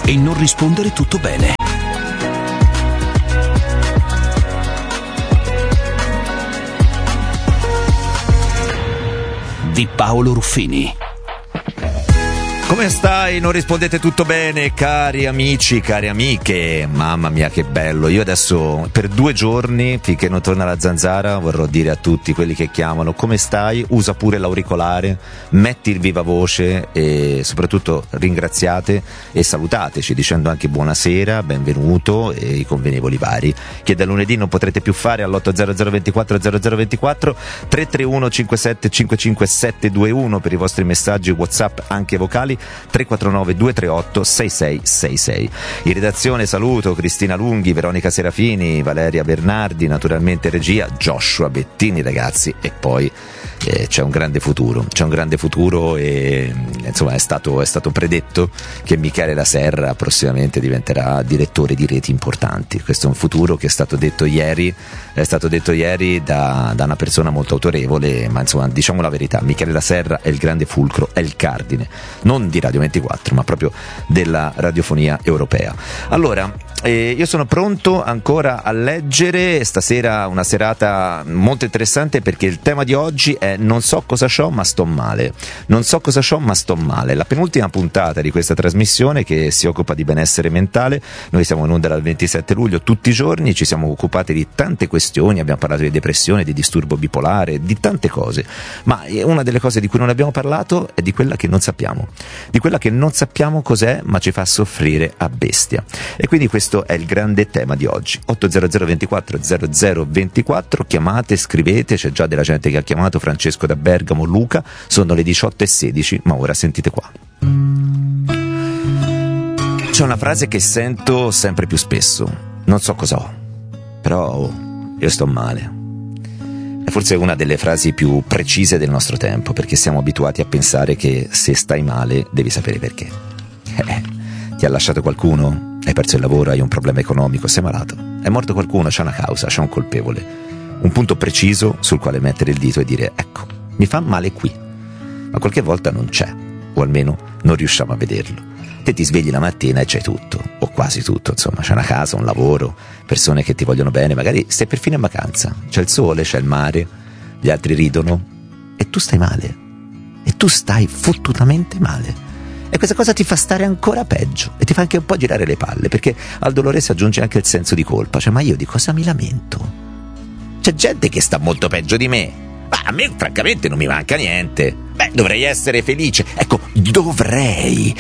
e non rispondere tutto bene. Di Paolo Ruffini. Come stai? Non rispondete tutto bene, cari amici, cari amiche. Mamma mia che bello. Io adesso per 2 giorni, finché non torna la zanzara, vorrò dire a tutti quelli che chiamano: come stai? Usa pure l'auricolare, metti il viva voce e soprattutto ringraziate e salutateci dicendo anche buonasera, benvenuto e i convenevoli vari che da lunedì non potrete più fare all'800 24 0024 331 57 55 721 per i vostri messaggi WhatsApp anche vocali, 349 238 6666. In redazione saluto Cristina Lunghi, Veronica Serafini, Valeria Bernardi, naturalmente regia Joshua Bettini, ragazzi, e poi c'è un grande futuro e insomma è stato predetto che Michele La Serra prossimamente diventerà direttore di reti importanti. Questo è un futuro che è stato detto ieri da una persona molto autorevole, ma insomma diciamo la verità, Michele La Serra è il grande fulcro, è il cardine non di Radio 24 ma proprio della radiofonia europea. Allora io sono pronto ancora a leggere. Stasera una serata molto interessante perché il tema di oggi è non so cosa c'ho ma sto male. La penultima puntata di questa trasmissione che si occupa di benessere mentale. Noi siamo in onda dal 27 luglio tutti i giorni, ci siamo occupati di tante questioni, abbiamo parlato di depressione, di disturbo bipolare, di tante cose, ma una delle cose di cui non abbiamo parlato è di quella che non sappiamo cos'è, ma ci fa soffrire a bestia, e quindi questo è il grande tema di oggi. 800 24 0024, chiamate, scrivete, c'è già della gente che ha chiamato, Francesco da Bergamo, Luca, sono le 18:16, ma ora sentite qua. C'è una frase che sento sempre più spesso: non so cosa ho, però io sto male. È forse una delle frasi più precise del nostro tempo, perché siamo abituati a pensare che se stai male devi sapere perché. Ti ha lasciato qualcuno? Hai perso il lavoro, hai un problema economico, sei malato, è morto qualcuno, c'è una causa, c'è un colpevole, un punto preciso sul quale mettere il dito e dire: ecco, mi fa male qui. Ma qualche volta non c'è, o almeno non riusciamo a vederlo. Te ti svegli la mattina e c'è tutto, o quasi tutto, insomma, c'è una casa, un lavoro, persone che ti vogliono bene, magari sei perfino in vacanza, c'è il sole, c'è il mare, gli altri ridono e tu stai male, e tu stai fottutamente male. E questa cosa ti fa stare ancora peggio e ti fa anche un po' girare le palle, perché al dolore si aggiunge anche il senso di colpa. Cioè, ma io di cosa mi lamento? C'è gente che sta molto peggio di me, ma a me francamente non mi manca niente. Dovrei essere felice. Ecco, dovrei,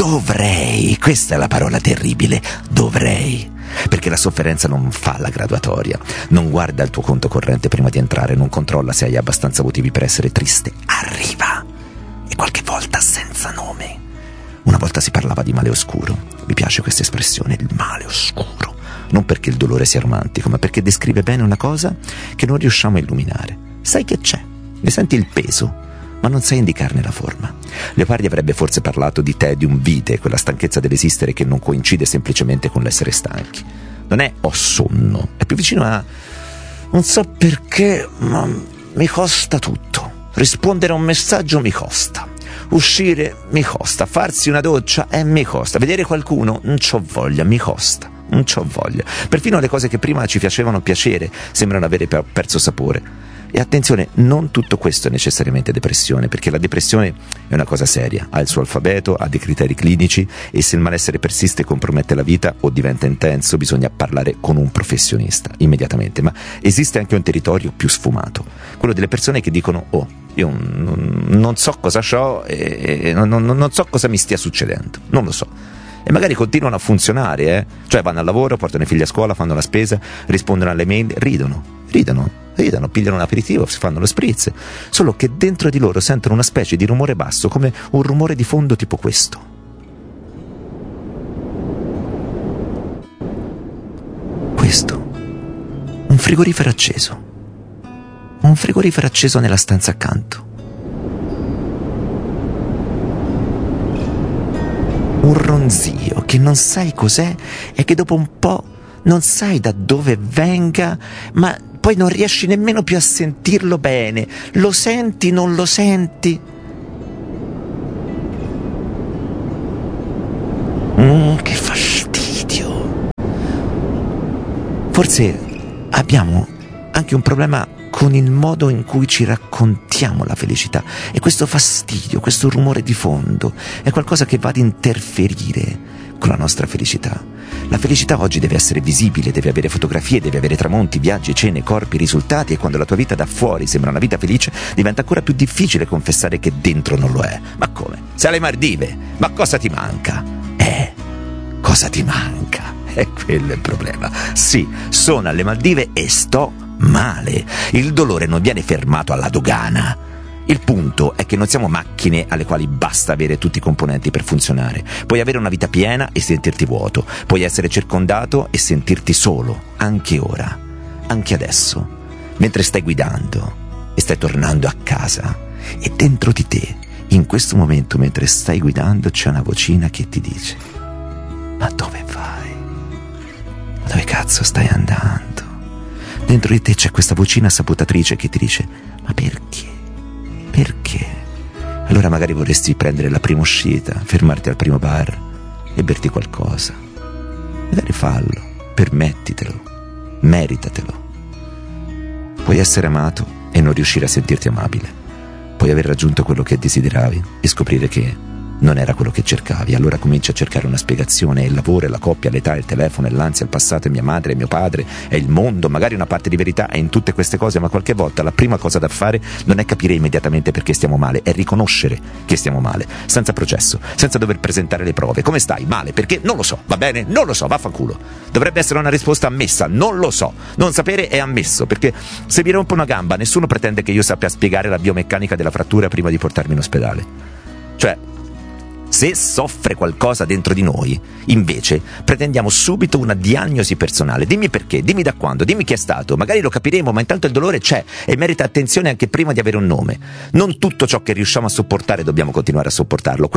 questa è la parola terribile, dovrei. Perché la sofferenza non fa la graduatoria, non guarda il tuo conto corrente prima di entrare, non controlla se hai abbastanza motivi per essere triste, arriva, e qualche volta senza nome. Una volta si parlava di male oscuro, mi piace questa espressione, il male oscuro, non perché il dolore sia romantico, ma perché descrive bene una cosa che non riusciamo a illuminare. Sai che c'è, ne senti il peso, ma non sai indicarne la forma. Leopardi avrebbe forse parlato di tedium vitae, quella stanchezza dell'esistere che non coincide semplicemente con l'essere stanchi. Non è ho sonno, è più vicino a non so perché, ma mi costa tutto. Rispondere a un messaggio mi costa. Uscire mi costa, farsi una doccia mi costa, vedere qualcuno non c'ho voglia, mi costa, non c'ho voglia. Perfino le cose che prima ci facevano piacere sembrano avere perso sapore. E attenzione, non tutto questo è necessariamente depressione, perché la depressione è una cosa seria, ha il suo alfabeto, ha dei criteri clinici, e se il malessere persiste e compromette la vita o diventa intenso bisogna parlare con un professionista immediatamente. Ma esiste anche un territorio più sfumato, quello delle persone che dicono: oh, io non so cosa c'ho e non so cosa mi stia succedendo, non lo so. E magari continuano a funzionare, cioè vanno al lavoro, portano i figli a scuola, fanno la spesa, rispondono alle mail, ridono, pigliano un aperitivo, si fanno lo spritz, solo che dentro di loro sentono una specie di rumore basso, come un rumore di fondo tipo questo. Questo, un frigorifero acceso nella stanza accanto. Un ronzio che non sai cos'è e che dopo un po' non sai da dove venga, ma poi non riesci nemmeno più a sentirlo bene. Lo senti, non lo senti? Che fastidio. Forse abbiamo anche un problema con il modo in cui ci raccontiamo la felicità, e questo fastidio, questo rumore di fondo è qualcosa che va ad interferire con la nostra felicità. La felicità oggi deve essere visibile, deve avere fotografie, deve avere tramonti, viaggi, cene, corpi, risultati, e quando la tua vita da fuori sembra una vita felice diventa ancora più difficile confessare che dentro non lo è. Ma come? Sei alle Maldive? Ma cosa ti manca? Cosa ti manca? Quello è il problema. Sì, sono alle Maldive e sto male. Il dolore non viene fermato alla dogana. Il punto è che non siamo macchine alle quali basta avere tutti i componenti per funzionare. Puoi avere una vita piena e sentirti vuoto. Puoi essere circondato e sentirti solo. Anche ora. Anche adesso. Mentre stai guidando e stai tornando a casa. E dentro di te, in questo momento, mentre stai guidando, c'è una vocina che ti dice: ma dove vai? Ma dove cazzo stai andando? Dentro di te c'è questa vocina sabotatrice che ti dice: ma perché? Perché? Allora magari vorresti prendere la prima uscita, fermarti al primo bar e berti qualcosa. Magari fallo, permettitelo, meritatelo. Puoi essere amato e non riuscire a sentirti amabile. Puoi aver raggiunto quello che desideravi e scoprire che non era quello che cercavi. Allora cominci a cercare una spiegazione: è il lavoro, è la coppia, l'età, il telefono, è l'ansia, il passato, è mia madre, è mio padre, è il mondo. Magari una parte di verità è in tutte queste cose, ma qualche volta la prima cosa da fare non è capire immediatamente perché stiamo male, è riconoscere che stiamo male, senza processo, senza dover presentare le prove. Come stai? Male. Perché? Non lo so. Va bene? Non lo so. Vaffanculo. Dovrebbe essere una risposta ammessa. Non lo so. Non sapere è ammesso, perché se mi rompo una gamba nessuno pretende che io sappia spiegare la biomeccanica della frattura prima di portarmi in ospedale. Cioè, se soffre qualcosa dentro di noi, invece, pretendiamo subito una diagnosi personale. Dimmi perché, dimmi da quando, dimmi chi è stato. Magari lo capiremo, ma intanto il dolore c'è e merita attenzione anche prima di avere un nome. Non tutto ciò che riusciamo a sopportare dobbiamo continuare a sopportarlo.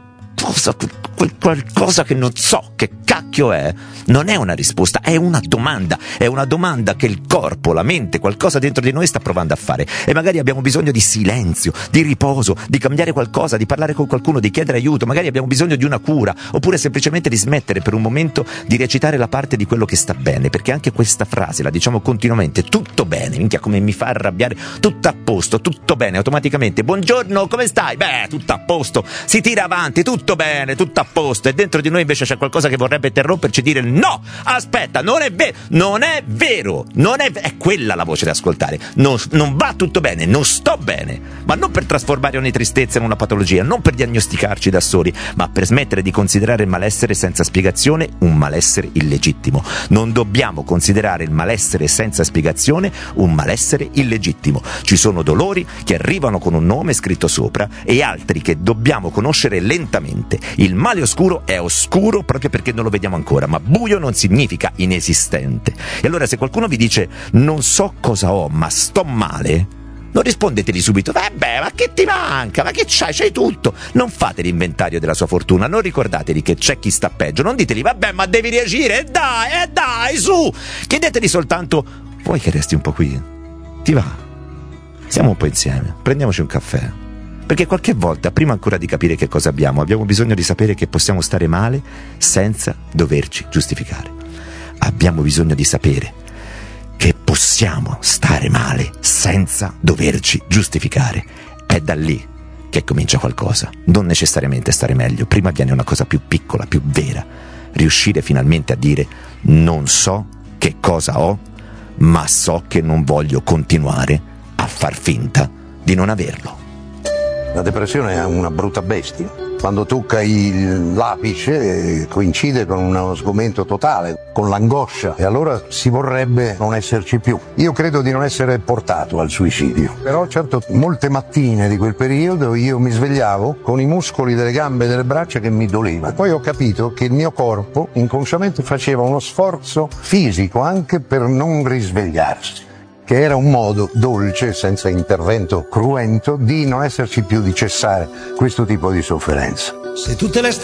Qualcosa che non so che cacchio è, non è una risposta, è una domanda. È una domanda che il corpo, la mente, qualcosa dentro di noi sta provando a fare. E magari abbiamo bisogno di silenzio, di riposo, di cambiare qualcosa, di parlare con qualcuno, di chiedere aiuto. Magari abbiamo bisogno di una cura, oppure semplicemente di smettere per un momento di recitare la parte di quello che sta bene. Perché anche questa frase la diciamo continuamente: tutto bene. Minchia, come mi fa arrabbiare. Tutto a posto, tutto bene, automaticamente. Buongiorno, come stai? Beh, tutto a posto. Si tira avanti, tutto bene, tutto a posto. E dentro di noi invece c'è qualcosa che vorrebbe interromperci e dire: no, aspetta, non è vero, non è vero, è quella la voce da ascoltare. Non va tutto bene, non sto bene, ma non per trasformare ogni tristezza in una patologia, non per diagnosticarci da soli, ma per smettere di considerare il malessere senza spiegazione un malessere illegittimo. Non dobbiamo considerare il malessere senza spiegazione un malessere illegittimo. Ci sono dolori che arrivano con un nome scritto sopra e altri che dobbiamo conoscere lentamente. Il male oscuro è oscuro proprio perché non lo vediamo ancora, ma buio non significa inesistente. E allora se qualcuno vi dice: non so cosa ho, ma sto male, non rispondetegli subito: vabbè, ma che ti manca? Ma che c'hai? C'hai tutto. Non fate l'inventario della sua fortuna, non ricordatevi che c'è chi sta peggio. Non diteli: vabbè, ma devi reagire, dai, su. Chiedetegli soltanto: vuoi che resti un po' qui? Ti va? Stiamo un po' insieme, prendiamoci un caffè. Perché qualche volta, prima ancora di capire che cosa abbiamo bisogno di sapere che possiamo stare male senza doverci giustificare. Abbiamo bisogno di sapere che possiamo stare male senza doverci giustificare. È da lì che comincia qualcosa. Non necessariamente stare meglio. Prima viene una cosa più piccola, più vera. Riuscire finalmente a dire: non so che cosa ho, ma so che non voglio continuare a far finta di non averlo. La depressione è una brutta bestia. Quando tocca l'apice coincide con uno sgomento totale, con l'angoscia, e allora si vorrebbe non esserci più. Io credo di non essere portato al suicidio, però certo molte mattine di quel periodo io mi svegliavo con i muscoli delle gambe e delle braccia che mi dolevano. Poi ho capito che il mio corpo inconsciamente faceva uno sforzo fisico anche per non risvegliarsi, che era un modo dolce, senza intervento cruento, di non esserci più, di cessare questo tipo di sofferenza. Se tutte le